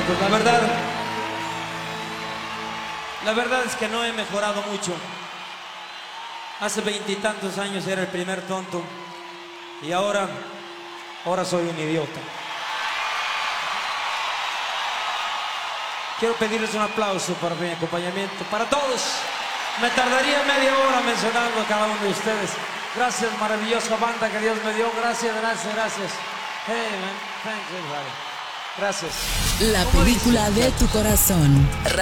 Pues la verdad es que no he mejorado mucho. Hace 20 y tantos años era el primer tonto y ahora soy un idiota. Quiero pedirles un aplauso para mi acompañamiento, para todos. Me tardaría media hora mencionando a cada uno de ustedes. Gracias, maravillosa banda que Dios me dio. Gracias. Hey, man. Thanks, everybody. Gracias. La película de tu corazón.